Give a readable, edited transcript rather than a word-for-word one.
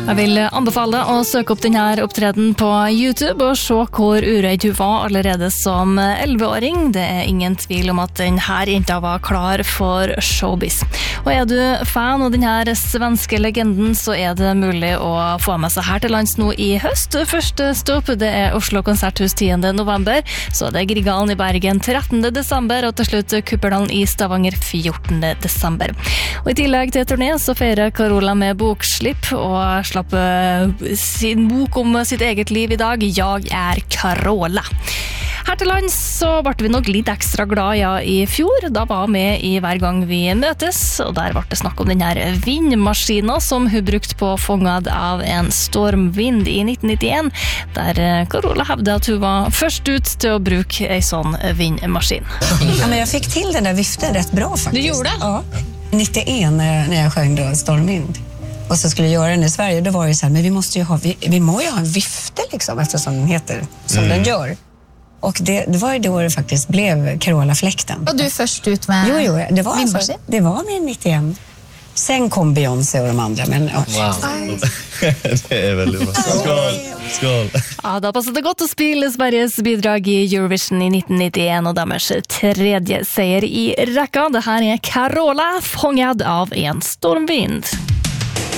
Jeg vil anbefale å søke opp denne opptreden på YouTube og se hvor uredd hun var allerede som 11-åring. Det er ingen tvil om at denne jenta var klar for showbiz. Og er du fan av denne svenske legenden, så er det mulig å få med seg her til lands nå i høst. Første stopp, det er Oslo Konserthus 10. november, så det er Grieghallen i Bergen 13. desember, og til slutt Kupperdalen i Stavanger 14. desember. Og i tillegg til turné så feirer Carola med bokslipp og slapp sin bok om sitt eget liv i dag, Jeg er Carola. Her til lands så ble vi nok litt ekstra glad i fjor. Da var med i Hver gang vi møtes, og der ble det snakk om den her vindmaskinen som hun brukte på fånget av en stormvind i 1991, der Carola hevde at hun var først ut til å bruke en sånn vindmaskin. Ja, men jeg fikk til den der viften rätt bra faktisk. Du gjorde det? Ja. 91 när jag sjöng då Stormvind. Och så skulle jag göra den i Sverige, då var det så här, men vi må ju ha en vifte liksom, eftersom den heter som den gör. Och det var ju då det faktiskt blev Carola-fläkten. Och du först ut med Jo, det var alltså, det var med 91. Sen kom Beyoncé och de andra, men ja. Wow. Det är väldigt bra. Skål. Ja, da passet det godt å spille Sveriges bidrag i Eurovision i 1991 og deres tredje seier i rekka. Det her er Carola, fånget av en stormvind.